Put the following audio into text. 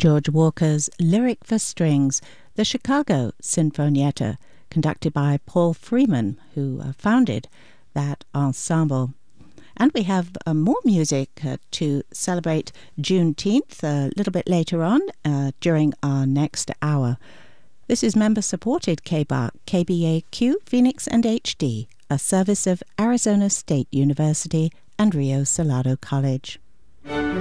George Walker's Lyric for Strings, the Chicago Sinfonietta, conducted by Paul Freeman, who founded that ensemble. And we have more music to celebrate Juneteenth a little bit later on during our next hour. This is member-supported KBAQ, KBAQ, Phoenix and HD, a service of Arizona State University and Rio Salado College.